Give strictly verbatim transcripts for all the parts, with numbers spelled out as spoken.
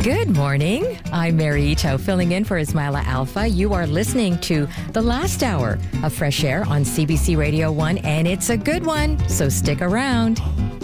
Good morning. I'm Mary Ito, filling in for Ismaila Alpha. You are listening to the last hour of Fresh Air on C B C Radio one, and it's a good one, so stick around.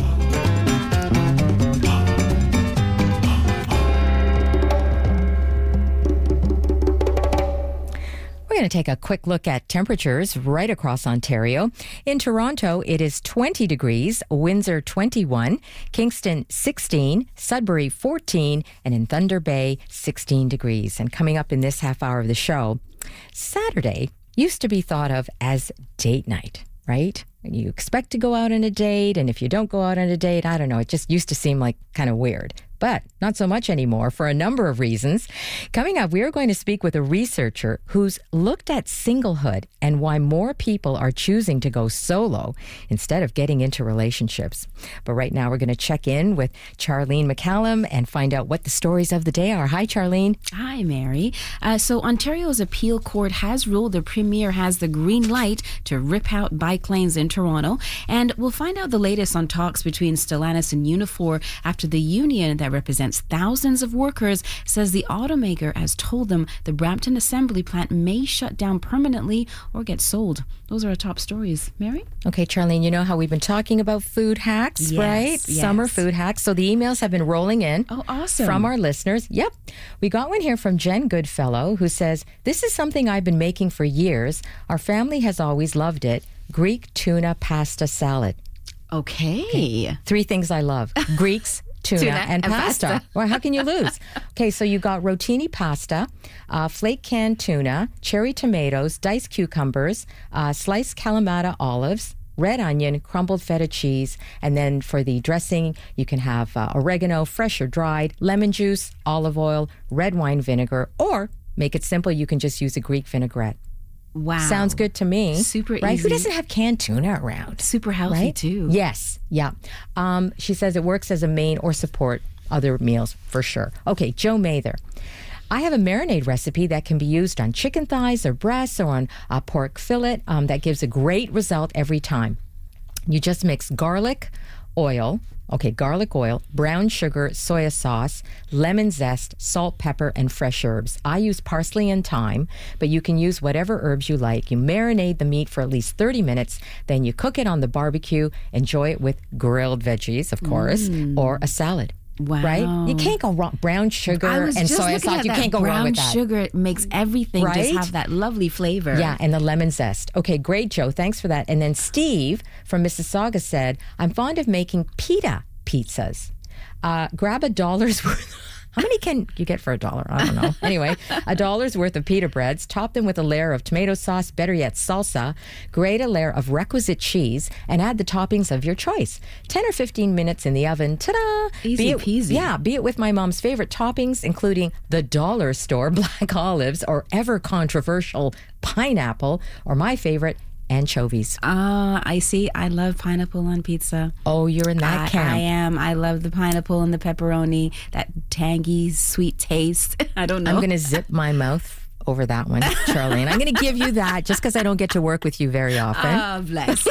We're going to take a quick look at temperatures right across Ontario. In Toronto, it is twenty degrees, Windsor twenty-one, Kingston sixteen, Sudbury fourteen, and in Thunder Bay sixteen degrees. And coming up in this half hour of the show, Saturday used to be thought of as date night, right? You expect to go out on a date, and if you don't go out on a date, I don't know, it just used to seem like kind of weird. But not so much anymore for a number of reasons. Coming up, we are going to speak with a researcher who's looked at singlehood and why more people are choosing to go solo instead of getting into relationships. But right now, we're going to check in with Charlene McCallum and find out what the stories of the day are. Hi, Charlene. Hi, Mary. Uh, so Ontario's appeal court has ruled the Premier has the green light to rip out bike lanes in Toronto. And we'll find out the latest on talks between Stellantis and Unifor after the union that represents thousands of workers says the automaker has told them the Brampton assembly plant may shut down permanently or get sold. Those are our top stories. Mary? Okay, Charlene, you know how we've been talking about food hacks, yes, right? Yes. Summer food hacks. So the emails have been rolling in. Oh, awesome. From our listeners. Yep. We got one here from Jen Goodfellow who says, this is something I've been making for years. Our family has always loved it. Greek tuna pasta salad. Okay. okay. Three things I love. Greeks, Tuna, Tuna and, and pasta. pasta. Well, how can you lose? Okay, so you got rotini pasta, uh, flake canned tuna, cherry tomatoes, diced cucumbers, uh, sliced Kalamata olives, red onion, crumbled feta cheese, and then for the dressing, you can have uh, oregano, fresh or dried, lemon juice, olive oil, red wine vinegar, or make it simple, you can just use a Greek vinaigrette. Wow. Sounds good to me. Super right? easy. Who doesn't have canned tuna around? Super healthy, right? too. Yes. Yeah. Um, she says it works as a main or support other meals for sure. Okay, Joe Mather. I have a marinade recipe that can be used on chicken thighs or breasts or on a pork fillet um, that gives a great result every time. You just mix garlic, oil, okay, garlic oil, brown sugar, soya sauce, lemon zest, salt, pepper, and fresh herbs. I use parsley and thyme, but you can use whatever herbs you like. You marinate the meat for at least thirty minutes, then you cook it on the barbecue. Enjoy it with grilled veggies, of course, mm. or a salad. Wow. Right? You can't go wrong. Brown sugar and soya sauce, you can't go wrong with that. Brown sugar makes everything right? just have that lovely flavor. Yeah, and the lemon zest. Okay, great, Joe. Thanks for that. And then Steve from Mississauga said, I'm fond of making pita pizzas. Uh, grab a dollar's worth. How many can you get for a dollar? I don't know. Anyway, a dollar's worth of pita breads. Top them with a layer of tomato sauce, better yet salsa. Grate a layer of requisite cheese and add the toppings of your choice. ten or fifteen minutes in the oven. Ta-da! Easy be it, peasy. Yeah, be it with my mom's favorite toppings, including the dollar store black olives or ever controversial pineapple, or my favorite, anchovies. Ah, uh, I see. I love pineapple on pizza. Oh, you're in that I, camp. I am. I love the pineapple and the pepperoni, that tangy, sweet taste. I don't know. I'm going to zip my mouth over that one, Charlene. I'm going to give you that just because I don't get to work with you very often. Oh, bless.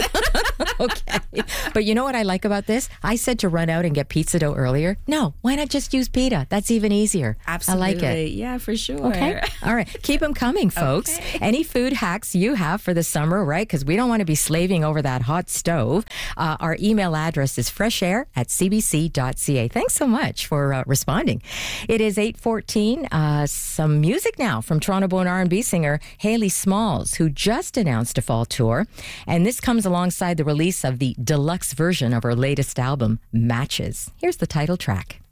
Okay. But you know what I like about this? I said to run out and get pizza dough earlier. No, why not just use pita? That's even easier. Absolutely. I like it. Yeah, for sure. Okay. All right. Keep them coming, folks. Okay. Any food hacks you have for the summer, right? Because we don't want to be slaving over that hot stove. Uh, our email address is freshair at c b c dot c a. Thanks so much for uh, responding. It is eight fourteen. Uh, some music now from Toronto-born R and B singer Hayley Smalls, who just announced a fall tour. And this comes alongside the release of the deluxe version of her latest album, Matches. Here's the title track.